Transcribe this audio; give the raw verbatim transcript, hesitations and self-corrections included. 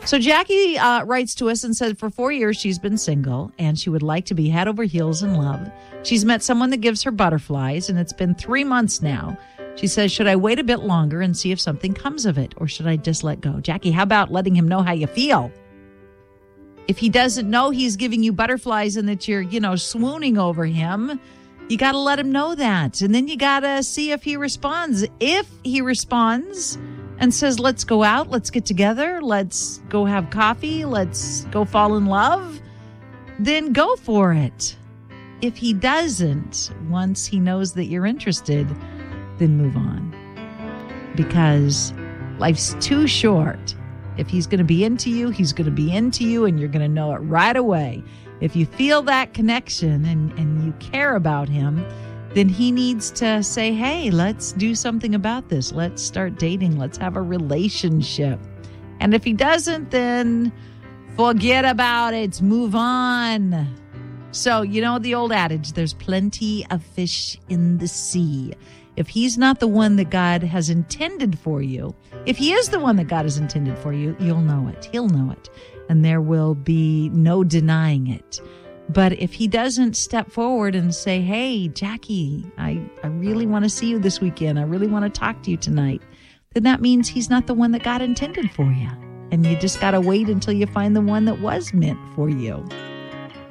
So Jackie uh, writes to us and said for four years she's been single and she would like to be head over heels in love. She's met someone that gives her butterflies, and it's been three months now. She says, should I wait a bit longer and see if something comes of it, or should I just let go? Jackie, how about letting him know how you feel? If he doesn't know he's giving you butterflies and that you're, you know, swooning over him, you got to let him know that. And then you got to see if he responds. If he responds and says, let's go out, let's get together, let's go have coffee, let's go fall in love, then go for it. If he doesn't, once he knows that you're interested, then move on. Because life's too short. If he's going to be into you, he's going to be into you, and you're going to know it right away. If you feel that connection and, and you care about him, then he needs to say, hey, let's do something about this. Let's start dating. Let's have a relationship. And if he doesn't, then forget about it. Move on. So, you know the old adage, there's plenty of fish in the sea. If he's not the one that God has intended for you, if he is the one that God has intended for you, you'll know it. He'll know it. And there will be no denying it. But if he doesn't step forward and say, hey, Jackie, I, I really want to see you this weekend. I really want to talk to you tonight. Then that means he's not the one that God intended for you. And you just got to wait until you find the one that was meant for you.